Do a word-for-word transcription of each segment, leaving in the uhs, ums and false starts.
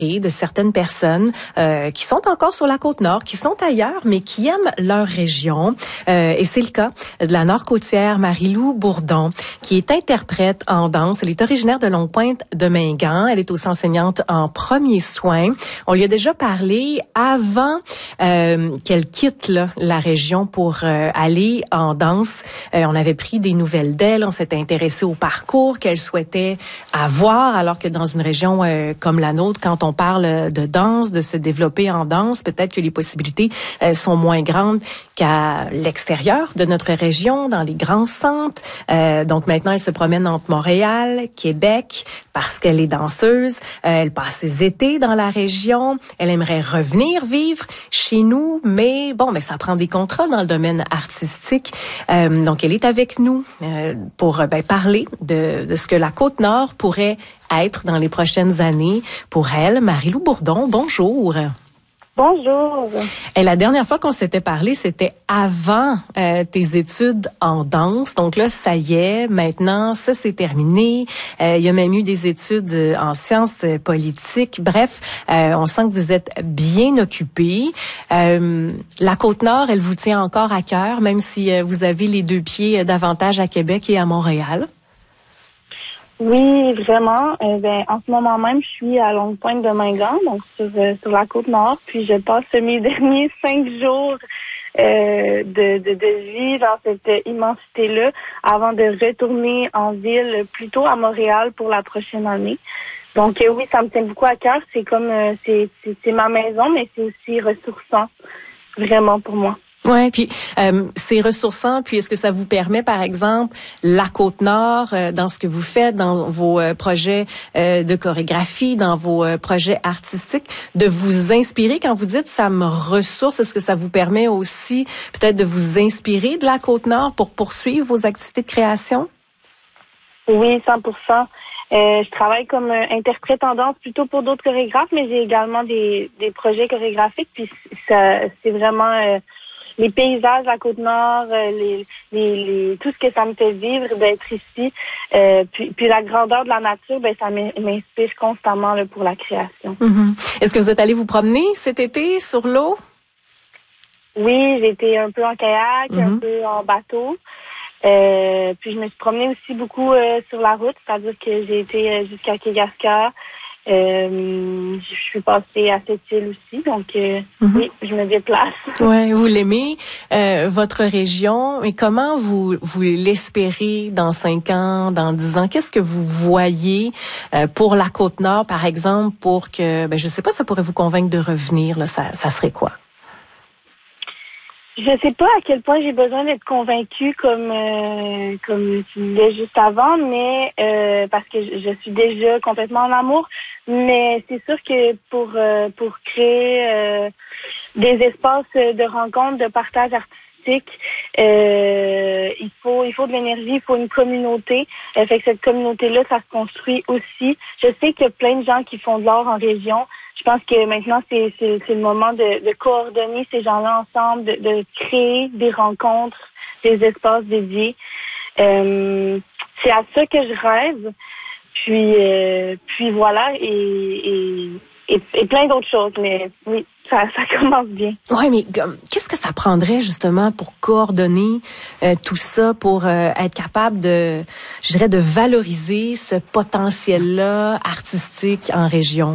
de certaines personnes euh, qui sont encore sur la Côte-Nord, qui sont ailleurs, mais qui aiment leur région. Euh, et c'est le cas de la Nord-Côtière Marie-Lou Bourdon, qui est interprète en danse. Elle est originaire de Longue-Pointe de Mingan. Elle est aussi enseignante en premiers soins. On lui a déjà parlé avant euh, qu'elle quitte là, la région pour euh, aller en danse. Euh, on avait pris des nouvelles d'elle. On s'était intéressé au parcours qu'elle souhaitait avoir, alors que dans une région euh, comme la nôtre, quand on parle de danse, de se développer en danse, peut-être que les possibilités euh, sont moins grandes qu'à l'extérieur de notre région, dans les grands centres. Euh, donc maintenant, elle se promène entre Montréal, Québec, parce qu'elle est danseuse. Euh, elle passe ses étés dans la région. Elle aimerait revenir vivre chez nous, mais bon, mais ça prend des contrats dans le domaine artistique. Euh, donc, elle est avec nous euh, pour ben, parler de, de ce que la Côte-Nord pourrait être dans les prochaines années pour elle. Marie-Lou Bourdon, bonjour. Bonjour. Et la dernière fois qu'on s'était parlé, c'était avant euh, tes études en danse. Donc là, ça y est, maintenant, ça c'est terminé. Euh, il y a même eu des études en sciences politiques. Bref, euh, on sent que vous êtes bien occupée. Euh, la Côte-Nord, elle vous tient encore à cœur, même si euh, vous avez les deux pieds davantage à Québec et à Montréal. Oui, vraiment. Euh, ben, en ce moment même, je suis à Longue-Pointe de Mingan, donc sur, euh, sur la Côte-Nord, puis je passe mes derniers cinq jours euh, de, de, de vie dans cette immensité-là avant de retourner en ville, plutôt à Montréal pour la prochaine année. Donc euh, oui, ça me tient beaucoup à cœur. C'est comme euh, c'est, c'est, c'est ma maison, mais c'est aussi ressourçant, vraiment pour moi. Ouais, puis euh, c'est ressourçant. Puis est-ce que ça vous permet, par exemple, la Côte-Nord, euh, dans ce que vous faites, dans vos euh, projets euh, de chorégraphie, dans vos euh, projets artistiques, de vous inspirer quand vous dites ça me ressource? Est-ce que ça vous permet aussi peut-être de vous inspirer de la Côte-Nord pour poursuivre vos activités de création? Oui, cent pour cent. Euh, je travaille comme euh, interprète en danse plutôt pour d'autres chorégraphes, mais j'ai également des, des projets chorégraphiques. Puis ça, c'est vraiment euh, les paysages de la Côte-Nord, euh, les, les, les, tout ce que ça me fait vivre d'être ici. Euh, puis, puis la grandeur de la nature, ben ça m'inspire constamment là, pour la création. Mm-hmm. Est-ce que vous êtes allé vous promener cet été sur l'eau? Oui, j'ai été un peu en kayak, mm-hmm. un peu en bateau. Euh, puis je me suis promenée aussi beaucoup euh, sur la route, c'est-à-dire que j'ai été euh, jusqu'à Kegaska. Euh, je suis passée à cette île aussi, donc euh, mm-hmm. oui, je me déplace. Ouais, vous l'aimez, euh, votre région, et comment vous vous l'espérez dans cinq ans, dans dix ans? Qu'est-ce que vous voyez euh, pour la Côte-Nord, par exemple, pour que, ben je sais pas, ça pourrait vous convaincre de revenir, là, ça, ça serait quoi? Je sais pas à quel point j'ai besoin d'être convaincue comme euh, comme tu disais juste avant, mais euh, parce que je, je suis déjà complètement en amour. Mais c'est sûr que pour euh, pour créer euh, des espaces de rencontre, de partage artistique, euh, il faut il faut de l'énergie, il faut une communauté. Euh, fait que cette communauté-là, ça se construit aussi. Je sais qu'il y a plein de gens qui font de l'art en région. Je pense que maintenant, c'est, c'est, c'est le moment de, de coordonner ces gens-là ensemble, de, de créer des rencontres, des espaces dédiés. Euh, c'est à ça que je rêve. Puis, euh, puis voilà, et, et, et, et plein d'autres choses. Mais oui, ça, ça commence bien. Oui, mais euh, qu'est-ce que ça prendrait justement pour coordonner euh, tout ça, pour euh, être capable de, je dirais, de valoriser ce potentiel-là artistique en région?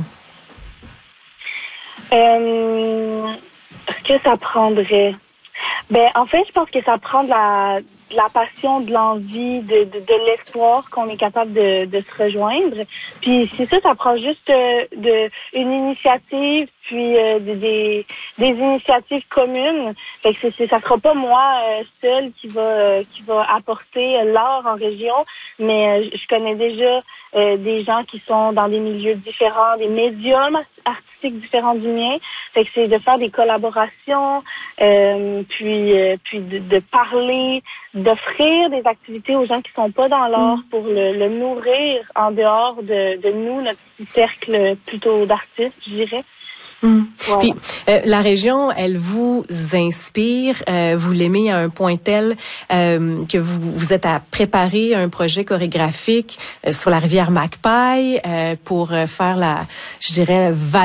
Euh, ce que ça prendrait? Ben, en fait, je pense que ça prend de la, de la passion, de l'envie, de, de, de l'espoir qu'on est capable de, de se rejoindre. Puis c'est ça, ça prend juste euh, de une initiative, puis euh, des, des initiatives communes. Fait que c'est, c'est, ça sera pas moi euh, seule qui va euh, qui va apporter l'art en région, mais euh, je connais déjà euh, des gens qui sont dans des milieux différents, des médiums artistiques différents du mien. Fait que c'est de faire des collaborations, euh, puis euh, puis de, de parler, d'offrir des activités aux gens qui sont pas dans l'art pour le, le nourrir en dehors de, de nous, notre petit cercle plutôt d'artistes, je dirais. Mmh. Voilà. Puis euh, la région, elle vous inspire, euh, vous l'aimez à un point tel euh, que vous vous êtes à préparer un projet chorégraphique euh, sur la rivière Macpay euh, pour euh, faire la, je dirais,